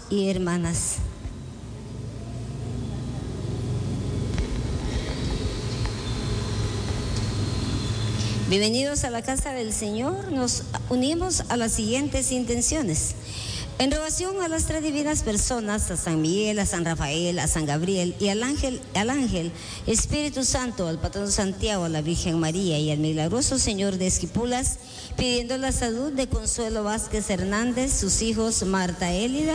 y hermanas. Bienvenidos a la casa del Señor. Nos unimos a las siguientes intenciones. En rogación a las tres divinas personas, a San Miguel, a San Rafael, a San Gabriel y al ángel Espíritu Santo, al patrón Santiago, a la Virgen María y al milagroso Señor de Esquipulas, pidiendo la salud de Consuelo Vázquez Hernández, sus hijos Marta Élida,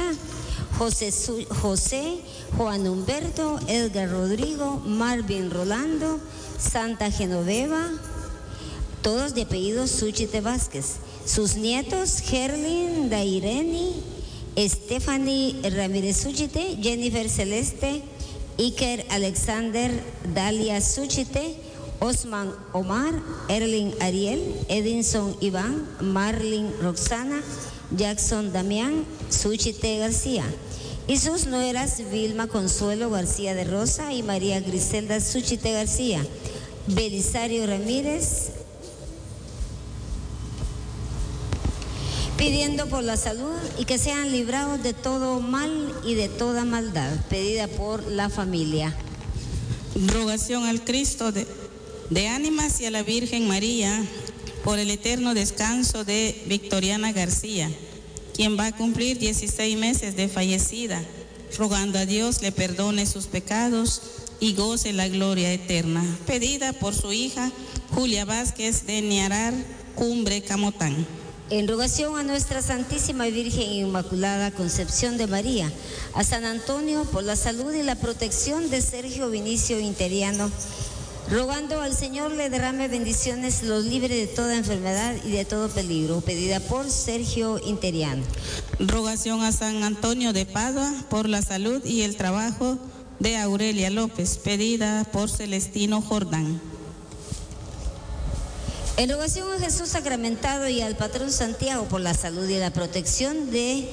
José, Juan Humberto, Edgar Rodrigo, Marvin Rolando, Santa Genoveva, todos de apellido Suchite Vázquez, sus nietos Gerlin, Daireni, Stephanie Ramírez Suchite, Jennifer Celeste, Iker Alexander, Dalia Suchite, Osman Omar, Erling Ariel, Edinson Iván, Marlin Roxana, Jackson Damián Suchite García, y sus nueras Vilma Consuelo García de Rosa y María Griselda Suchite García, Belisario Ramírez, pidiendo por la salud y que sean librados de todo mal y de toda maldad, pedida por la familia. Rogación al Cristo de ánimas y a la Virgen María por el eterno descanso de Victoriana García, quien va a cumplir 16 meses de fallecida, rogando a Dios le perdone sus pecados y goce la gloria eterna, pedida por su hija Julia Vázquez de Niarar, Cumbre, Camotán. En rogación a nuestra Santísima Virgen Inmaculada Concepción de María, a San Antonio por la salud y la protección de Sergio Vinicio Interiano, rogando al Señor le derrame bendiciones, los libre de toda enfermedad y de todo peligro, pedida por Sergio Interiano. Rogación a San Antonio de Padua por la salud y el trabajo de Aurelia López, pedida por Celestino Jordán. En rogación a Jesús sacramentado y al patrón Santiago por la salud y la protección de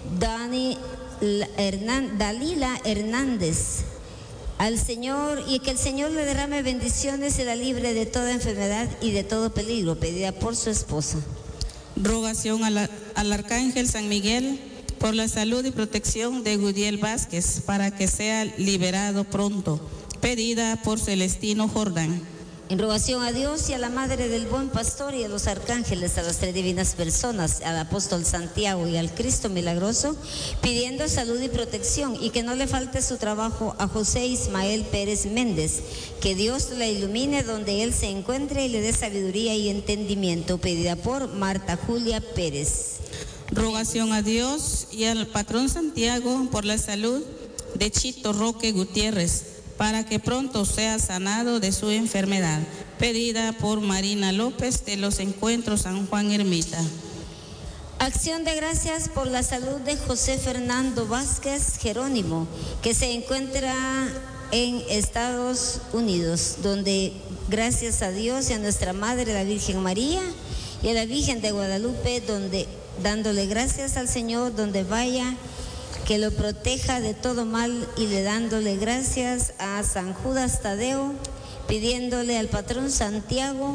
Dalila Hernández, al Señor, y que el Señor le derrame bendiciones y la libre de toda enfermedad y de todo peligro, pedida por su esposa. Rogación al Arcángel San Miguel por la salud y protección de Gudiel Vázquez para que sea liberado pronto, pedida por Celestino Jordán. En rogación a Dios y a la Madre del Buen Pastor y a los arcángeles, a las tres divinas personas, al apóstol Santiago y al Cristo milagroso, pidiendo salud y protección y que no le falte su trabajo a José Ismael Pérez Méndez, que Dios la ilumine donde él se encuentre y le dé sabiduría y entendimiento, pedida por Marta Julia Pérez. Rogación a Dios y al patrón Santiago por la salud de Chito Roque Gutiérrez, para que pronto sea sanado de su enfermedad, pedida por Marina López de los Encuentros San Juan Ermita. Acción de gracias por la salud de José Fernando Vázquez Jerónimo, que se encuentra en Estados Unidos, donde gracias a Dios y a nuestra Madre la Virgen María y a la Virgen de Guadalupe, donde dándole gracias al Señor donde vaya, que lo proteja de todo mal, y le dándole gracias a San Judas Tadeo, pidiéndole al patrón Santiago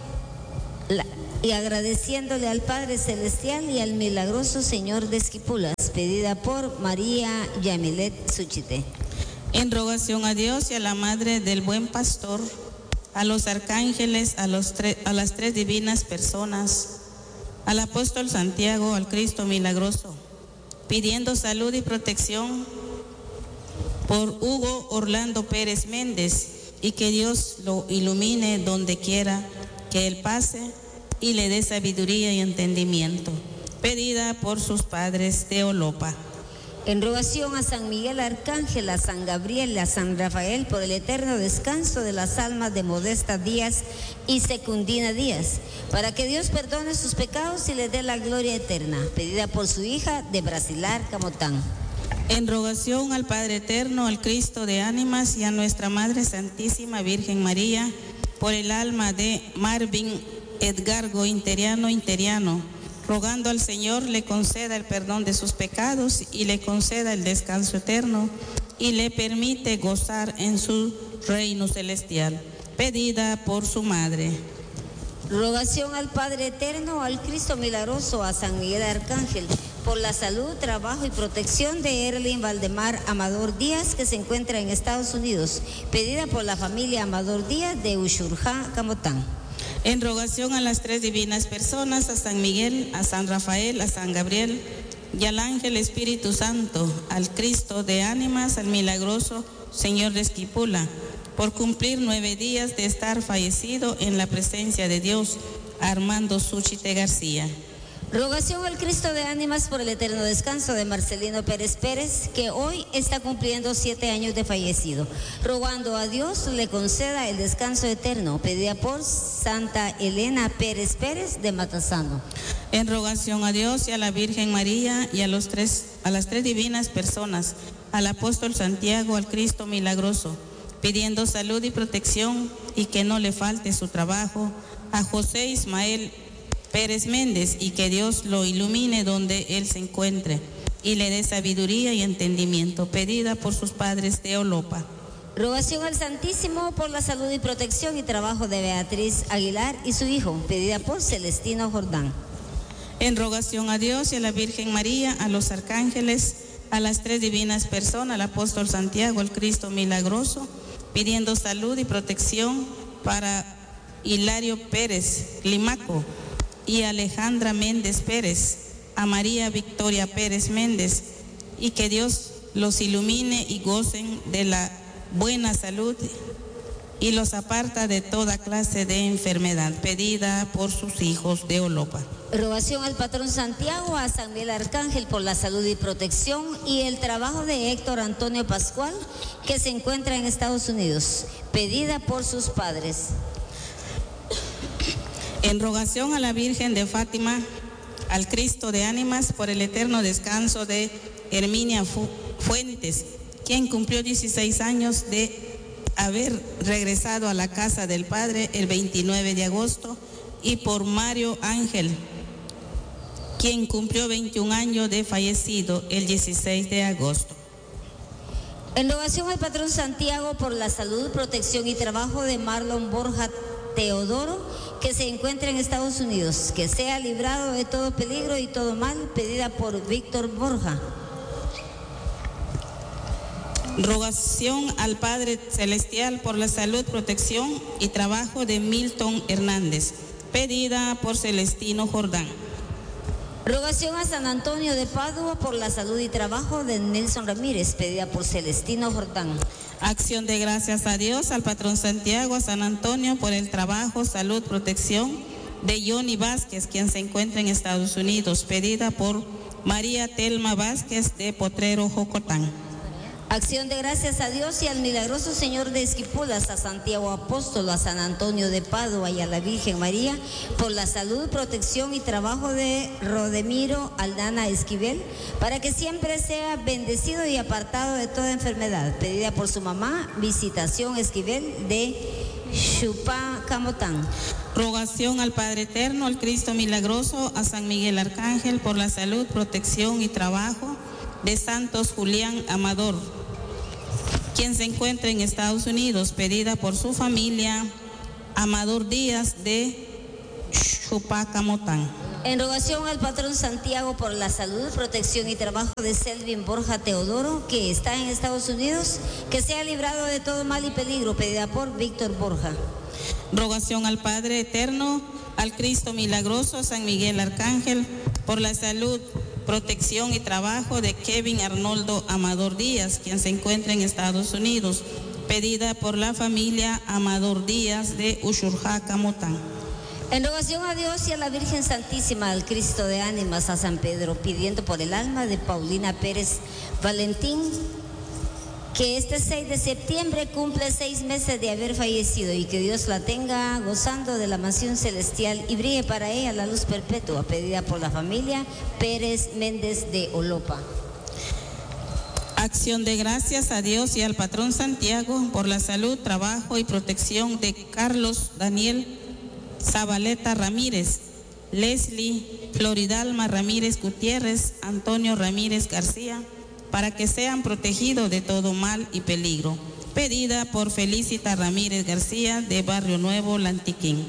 y agradeciéndole al Padre Celestial y al milagroso Señor de Esquipulas, pedida por María Yamilet Suchite. En rogación a Dios y a la Madre del Buen Pastor, a los arcángeles, a las tres divinas personas, al apóstol Santiago, al Cristo milagroso, pidiendo salud y protección por Hugo Orlando Pérez Méndez, y que Dios lo ilumine donde quiera que él pase y le dé sabiduría y entendimiento, pedida por sus padres de Olopa. En rogación a San Miguel Arcángel, a San Gabriel, a San Rafael por el eterno descanso de las almas de Modesta Díaz y Secundina Díaz, para que Dios perdone sus pecados y les dé la gloria eterna, pedida por su hija de Brasilar, Camotán. En rogación al Padre Eterno, al Cristo de ánimas y a nuestra Madre Santísima Virgen María, por el alma de Marvin Edgargo Interiano, rogando al Señor le conceda el perdón de sus pecados y le conceda el descanso eterno y le permite gozar en su reino celestial, pedida por su madre. Rogación al Padre Eterno, al Cristo milagroso, a San Miguel Arcángel, por la salud, trabajo y protección de Erlin Valdemar Amador Díaz, que se encuentra en Estados Unidos, pedida por la familia Amador Díaz de Ushurjá, Camotán. En rogación a las tres divinas personas, a San Miguel, a San Rafael, a San Gabriel y al ángel Espíritu Santo, al Cristo de ánimas, al milagroso Señor de Esquipula, por cumplir 9 días de estar fallecido en la presencia de Dios, Armando Suchite García. Rogación al Cristo de ánimas por el eterno descanso de Marcelino Pérez Pérez, que hoy está cumpliendo 7 años de fallecido, rogando a Dios le conceda el descanso eterno, pedida por Santa Elena Pérez Pérez de Matasano. En rogación a Dios y a la Virgen María y a las tres divinas personas, al apóstol Santiago, al Cristo milagroso, pidiendo salud y protección y que no le falte su trabajo, a José Ismael Pérez Méndez, y que Dios lo ilumine donde él se encuentre y le dé sabiduría y entendimiento, pedida por sus padres de Olopa. Rogación al Santísimo por la salud y protección y trabajo de Beatriz Aguilar y su hijo, pedida por Celestino Jordán. En rogación a Dios y a la Virgen María, a los arcángeles, a las tres divinas personas, al apóstol Santiago, al Cristo milagroso, pidiendo salud y protección para Hilario Pérez Limaco y Alejandra Méndez Pérez, a María Victoria Pérez Méndez, y que Dios los ilumine y gocen de la buena salud y los aparta de toda clase de enfermedad, pedida por sus hijos de Olopa. Rogación al patrón Santiago, a San Miguel Arcángel por la salud y protección y el trabajo de Héctor Antonio Pascual, que se encuentra en Estados Unidos, pedida por sus padres. En rogación a la Virgen de Fátima, al Cristo de ánimas, por el eterno descanso de Herminia Fuentes, quien cumplió 16 años de haber regresado a la casa del Padre el 29 de agosto, y por Mario Ángel, quien cumplió 21 años de fallecido el 16 de agosto. En rogación al patrón Santiago por la salud, protección y trabajo de Marlon Borja Teodoro, que se encuentra en Estados Unidos, que sea librado de todo peligro y todo mal, pedida por Víctor Borja. Rogación al Padre Celestial por la salud, protección y trabajo de Milton Hernández, pedida por Celestino Jordán. Rogación a San Antonio de Padua por la salud y trabajo de Nelson Ramírez, pedida por Celestino Jordán. Acción de gracias a Dios, al patrón Santiago, a San Antonio por el trabajo, salud, protección de Johnny Vázquez, quien se encuentra en Estados Unidos, pedida por María Telma Vázquez de Potrero, Jocotán. Acción de gracias a Dios y al milagroso Señor de Esquipulas, a Santiago Apóstolo, a San Antonio de Padua y a la Virgen María por la salud, protección y trabajo de Rodemiro Aldana Esquivel, para que siempre sea bendecido y apartado de toda enfermedad, pedida por su mamá Visitación Esquivel de Chupá, Camotán. Rogación al Padre Eterno, al Cristo milagroso, a San Miguel Arcángel por la salud, protección y trabajo de Santos Julián Amador, quien se encuentra en Estados Unidos, pedida por su familia Amador Díaz de Chupacamotán. En rogación al patrón Santiago por la salud, protección y trabajo de Selvin Borja Teodoro, que está en Estados Unidos, que sea librado de todo mal y peligro, pedida por Víctor Borja. Rogación al Padre Eterno, al Cristo milagroso, San Miguel Arcángel, por la salud, protección y trabajo de Kevin Arnoldo Amador Díaz, quien se encuentra en Estados Unidos, pedida por la familia Amador Díaz de Ushurjá, Camotán. En rogación a Dios y a la Virgen Santísima, al Cristo de ánimas, a San Pedro, pidiendo por el alma de Paulina Pérez Valentín, que este 6 de septiembre cumple 6 meses de haber fallecido, y que Dios la tenga gozando de la mansión celestial y brille para ella la luz perpetua, pedida por la familia Pérez Méndez de Olopa. Acción de gracias a Dios y al patrón Santiago por la salud, trabajo y protección de Carlos Daniel Zabaleta Ramírez, Leslie Floridalma Ramírez Gutiérrez, Antonio Ramírez García, para que sean protegidos de todo mal y peligro, pedida por Felicita Ramírez García de Barrio Nuevo, Lantiquín.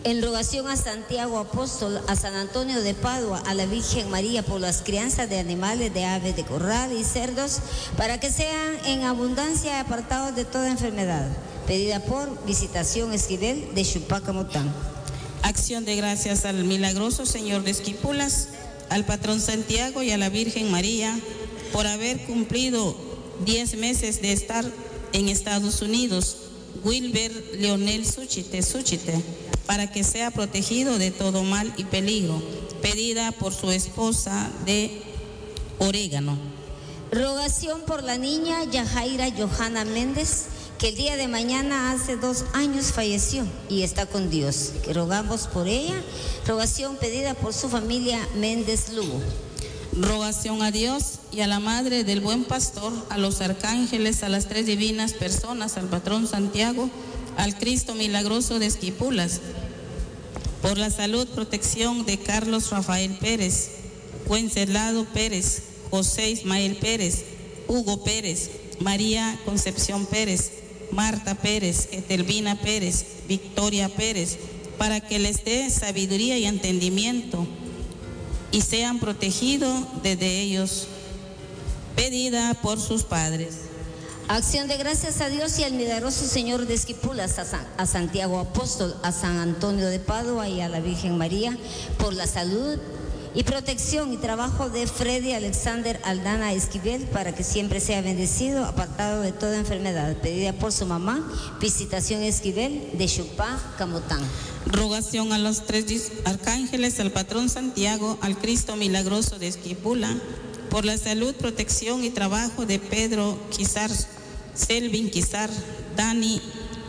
En rogación a Santiago Apóstol, a San Antonio de Padua, a la Virgen María por las crianzas de animales, de aves de corral y cerdos, para que sean en abundancia apartados de toda enfermedad. Pedida por Visitación Esquivel de Chupacamotán. Acción de gracias al milagroso Señor de Esquipulas, al patrón Santiago y a la Virgen María por haber cumplido 10 meses de estar en Estados Unidos. Wilber Leonel Suchite, para que sea protegido de todo mal y peligro. Pedida por su esposa de Orégano. Rogación por la niña Yajaira Johanna Méndez, que el día de mañana hace 2 años falleció y está con Dios. Que rogamos por ella. Rogación pedida por su familia Méndez Lugo. Rogación a Dios y a la Madre del Buen Pastor, a los arcángeles, a las 3 divinas personas, al patrón Santiago, al Cristo milagroso de Esquipulas, por la salud, protección de Carlos Rafael Pérez, Wenceslao Pérez, José Ismael Pérez, Hugo Pérez, María Concepción Pérez, Marta Pérez, Etelvina Pérez, Victoria Pérez, para que les dé sabiduría y entendimiento y sean protegidos desde ellos. Pedida por sus padres. Acción de gracias a Dios y al milagroso Señor de Esquipulas, a Santiago Apóstol, a San Antonio de Padua y a la Virgen María por la salud y protección y trabajo de Freddy Alexander Aldana Esquivel, para que siempre sea bendecido, apartado de toda enfermedad. Pedida por su mamá, Visitación Esquivel de Chupá, Camotán. Rogación a los 3 arcángeles, al patrón Santiago, al Cristo milagroso de Esquipula, por la salud, protección y trabajo de Pedro Quizar, Selvin Quizar, Dani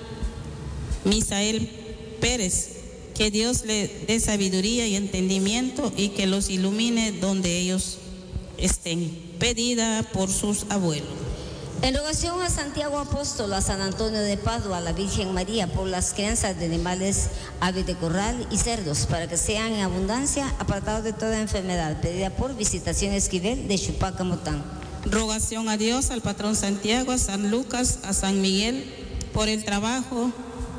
Misael Pérez. Que Dios le dé sabiduría y entendimiento y que los ilumine donde ellos estén. Pedida por sus abuelos. En rogación a Santiago Apóstol, a San Antonio de Padua, a la Virgen María por las crianzas de animales, aves de corral y cerdos, para que sean en abundancia, apartados de toda enfermedad. Pedida por Visitación Esquivel de Chupacamotán. Rogación a Dios, al patrón Santiago, a San Lucas, a San Miguel, por el trabajo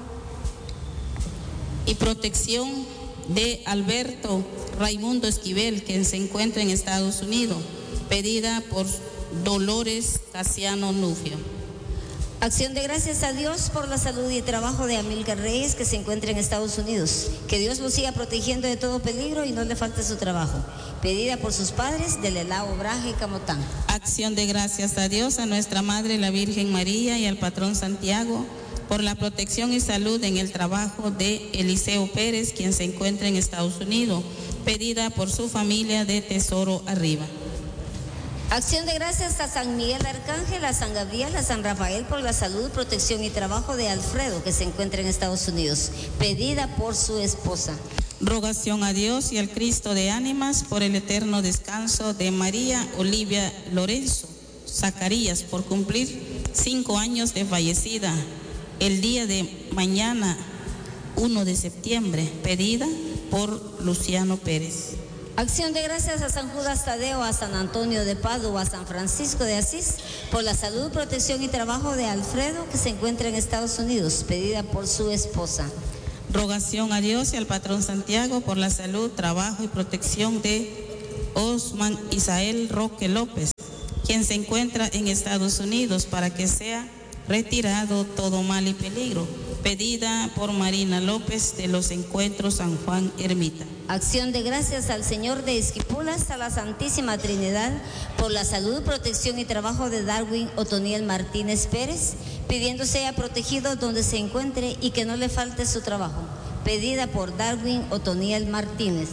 y protección de Alberto Raimundo Esquivel, quien se encuentra en Estados Unidos. Pedida por Dolores Casiano Nufio. Acción de gracias a Dios por la salud y el trabajo de Amílcar Reyes, que se encuentra en Estados Unidos. Que Dios lo siga protegiendo de todo peligro y no le falte su trabajo. Pedida por sus padres de Lelao Braje Camotán. Acción de gracias a Dios, a nuestra Madre la Virgen María y al patrón Santiago, por la protección y salud en el trabajo de Eliseo Pérez, quien se encuentra en Estados Unidos. Pedida por su familia de Tesoro Arriba. Acción de gracias a San Miguel Arcángel, a San Gabriel, a San Rafael por la salud, protección y trabajo de Alfredo, que se encuentra en Estados Unidos. Pedida por su esposa. Rogación a Dios y al Cristo de ánimas por el eterno descanso de María Olivia Lorenzo Zacarías, por cumplir 5 años de fallecida el día de mañana, 1 de septiembre. Pedida por Luciano Pérez. Acción de gracias a San Judas Tadeo, a San Antonio de Padua, a San Francisco de Asís, por la salud, protección y trabajo de Alfredo, que se encuentra en Estados Unidos. Pedida por su esposa. Rogación a Dios y al patrón Santiago por la salud, trabajo y protección de Osman Isael Roque López, quien se encuentra en Estados Unidos, para que sea retirado todo mal y peligro. Pedida por Marina López de los Encuentros San Juan Ermita. Acción de gracias al Señor de Esquipulas, a la Santísima Trinidad, por la salud, protección y trabajo de Darwin Otoniel Martínez Pérez, pidiendo sea protegido donde se encuentre y que no le falte su trabajo. Pedida por Darwin Otoniel Martínez.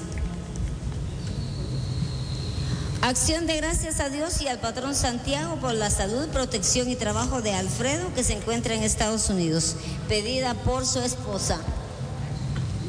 Acción de gracias a Dios y al patrón Santiago por la salud, protección y trabajo de Alfredo, que se encuentra en Estados Unidos. Pedida por su esposa.